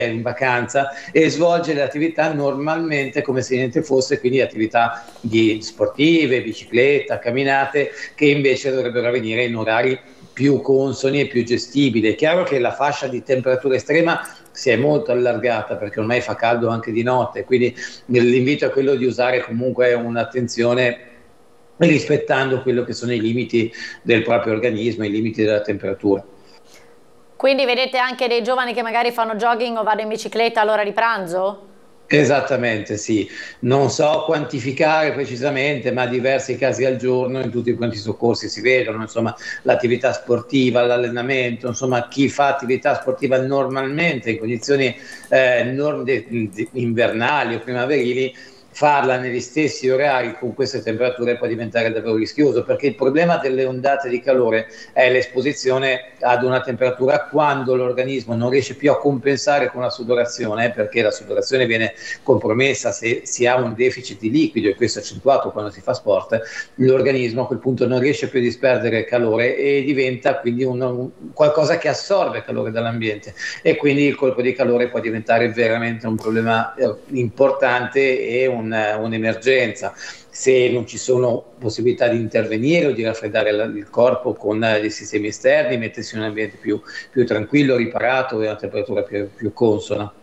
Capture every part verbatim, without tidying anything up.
in vacanza e svolge le attività normalmente come se niente fosse, quindi attività di sportive, bicicletta, camminate, che invece dovrebbero avvenire in orari più consoni e più gestibili. È chiaro che la fascia di temperatura estrema si è molto allargata perché ormai fa caldo anche di notte, quindi l'invito è quello di usare comunque un'attenzione rispettando quello che sono i limiti del proprio organismo, i limiti della temperatura. Quindi vedete anche dei giovani che magari fanno jogging o vanno in bicicletta all'ora di pranzo? Esattamente, sì. Non so quantificare precisamente, ma diversi casi al giorno in tutti quanti i soccorsi si vedono, insomma, l'attività sportiva, l'allenamento, insomma, chi fa attività sportiva normalmente in condizioni eh, non invernali o primaverili, farla negli stessi orari con queste temperature può diventare davvero rischioso, perché il problema delle ondate di calore è l'esposizione ad una temperatura quando l'organismo non riesce più a compensare con la sudorazione, perché la sudorazione viene compromessa se si ha un deficit di liquido, e questo è accentuato quando si fa sport. L'organismo a quel punto non riesce più a disperdere calore e diventa quindi un, un, qualcosa che assorbe calore dall'ambiente, e quindi il colpo di calore può diventare veramente un problema eh, importante e un un'emergenza se non ci sono possibilità di intervenire o di raffreddare il corpo con dei sistemi esterni, mettersi in un ambiente più, più tranquillo, riparato e a una temperatura più, più consona.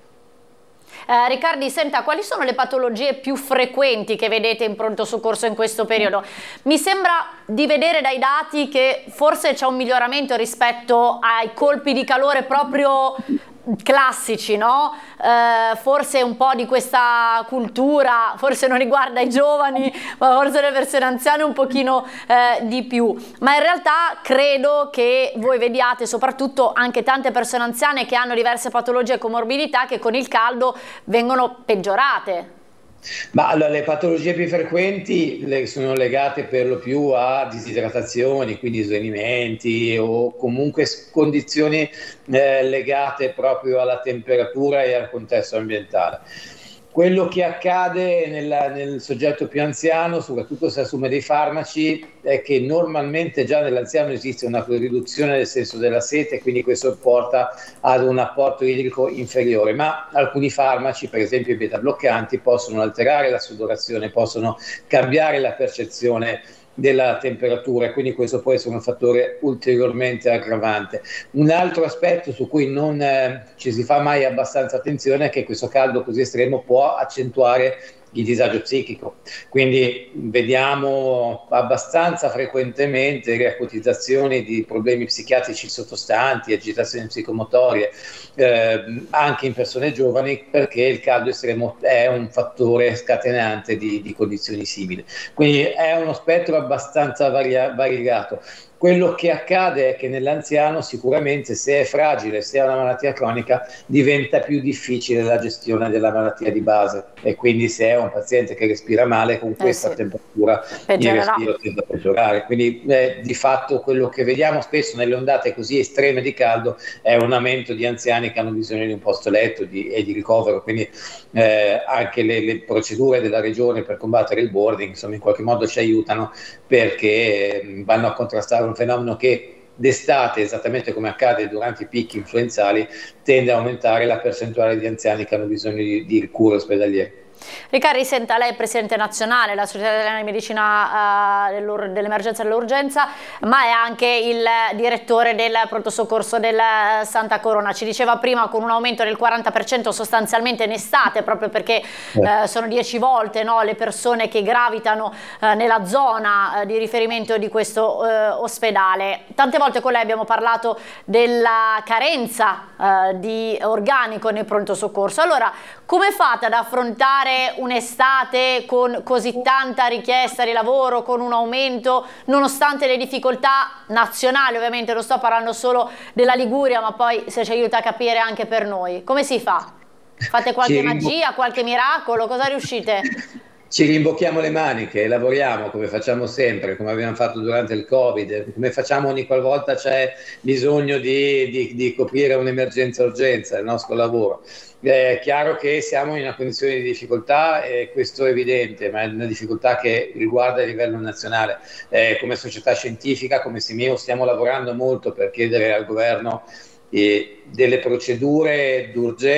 Eh, Riccardi, senta, quali sono le patologie più frequenti che vedete in pronto soccorso in questo periodo? Mi sembra di vedere dai dati che forse c'è un miglioramento rispetto ai colpi di calore proprio classici, no? Eh, forse un po' di questa cultura, forse non riguarda i giovani, ma forse le persone anziane un pochino eh, di più, ma in realtà credo che voi vediate soprattutto anche tante persone anziane che hanno diverse patologie e comorbidità che con il caldo vengono peggiorate. Ma allora, le patologie più frequenti le, sono legate per lo più a disidratazioni, quindi svenimenti o comunque condizioni eh, legate proprio alla temperatura e al contesto ambientale. Quello che accade nella, nel soggetto più anziano, soprattutto se assume dei farmaci, è che normalmente già nell'anziano esiste una riduzione del senso della sete, quindi questo porta ad un apporto idrico inferiore, ma alcuni farmaci, per esempio i beta bloccanti, possono alterare la sudorazione, possono cambiare la percezione della temperatura, e quindi questo può essere un fattore ulteriormente aggravante. Un altro aspetto su cui non eh, ci si fa mai abbastanza attenzione è che questo caldo così estremo può accentuare il disagio psichico, quindi vediamo abbastanza frequentemente riacutizzazioni di problemi psichiatrici sottostanti, agitazioni psicomotorie, eh, anche in persone giovani, perché il caldo estremo è un fattore scatenante di, di condizioni simili. Quindi è uno spettro abbastanza varia, variegato. Quello che accade è che nell'anziano sicuramente, se è fragile, se ha una malattia cronica, diventa più difficile la gestione della malattia di base, e quindi se è un paziente che respira male, con questa eh sì. temperatura il respiro tende a peggiorare. Quindi eh, di fatto quello che vediamo spesso nelle ondate così estreme di caldo è un aumento di anziani che hanno bisogno di un posto letto di, e di ricovero, quindi eh, anche le, le procedure della regione per combattere il boarding insomma in qualche modo ci aiutano, perché eh, vanno a contrastare un fenomeno che d'estate, esattamente come accade durante i picchi influenzali, tende a aumentare la percentuale di anziani che hanno bisogno di, di cure ospedaliere. Riccardi, senta, lei è presidente nazionale della Società Italiana di Medicina uh, dell'Emergenza e dell'Urgenza, ma è anche il direttore del pronto soccorso del Santa Corona. Ci diceva prima, con un aumento del quaranta per cento sostanzialmente in estate, proprio perché eh. uh, sono dieci volte, no, le persone che gravitano uh, nella zona uh, di riferimento di questo uh, ospedale. Tante volte con lei abbiamo parlato della carenza uh, di organico nel pronto soccorso. Allora, come fate ad affrontare un'estate con così tanta richiesta di lavoro, con un aumento, nonostante le difficoltà nazionali? Ovviamente non sto parlando solo della Liguria, ma poi se ci aiuta a capire anche per noi. Come si fa? Fate qualche magia, qualche miracolo? Cosa riuscite? Ci rimbocchiamo le maniche e lavoriamo come facciamo sempre, come abbiamo fatto durante il Covid, come facciamo ogni qualvolta c'è bisogno di, di, di coprire un'emergenza-urgenza, il nostro lavoro. È chiaro che siamo in una condizione di difficoltà, e questo è evidente, ma è una difficoltà che riguarda a livello nazionale. Eh, come società scientifica, come Simeo, stiamo lavorando molto per chiedere al governo eh, delle procedure d'urgenza